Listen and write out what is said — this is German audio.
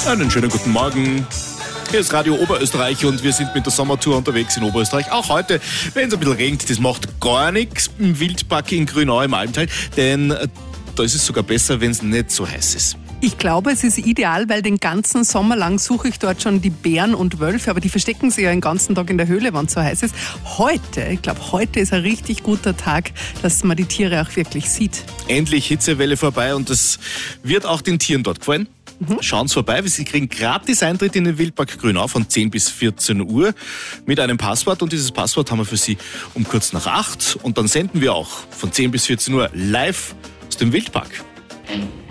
Einen schönen guten Morgen. Hier ist Radio Oberösterreich und wir sind mit der Sommertour unterwegs in Oberösterreich. Auch heute, wenn es ein bisschen regnet, das macht gar nichts im Wildpark in Grünau im Almtal, denn da ist es sogar besser, wenn es nicht so heiß ist. Ich glaube, es ist ideal, weil den ganzen Sommer lang suche ich dort schon die Bären und Wölfe, aber die verstecken sich ja den ganzen Tag in der Höhle, wenn es so heiß ist. Heute ist ein richtig guter Tag, dass man die Tiere auch wirklich sieht. Endlich Hitzewelle vorbei und das wird auch den Tieren dort gefallen. Schauen Sie vorbei, Sie kriegen gratis Eintritt in den Wildpark Grünau von 10 bis 14 Uhr mit einem Passwort und dieses Passwort haben wir für Sie um kurz nach 8 und dann senden wir auch von 10 bis 14 Uhr live aus dem Wildpark.